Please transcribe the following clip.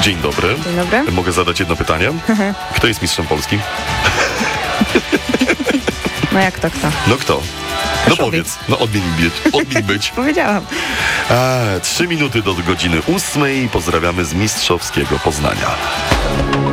Dzień dobry. Dzień dobry. Mogę zadać jedno pytanie? Kto jest mistrzem Polski? No jak to kto? No kto? No Kaszubik. powiedz. No odmień być. Powiedziałam. 3 minuty do godziny 8. Pozdrawiamy z mistrzowskiego Poznania.